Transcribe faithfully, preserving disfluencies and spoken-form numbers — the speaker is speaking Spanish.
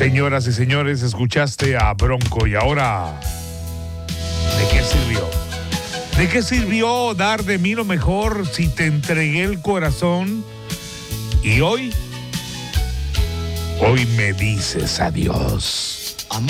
Señoras y señores, escuchaste a Bronco y ahora, ¿de qué sirvió? ¿De qué sirvió dar de mí lo mejor si te entregué el corazón? Y hoy, hoy me dices adiós. Amor.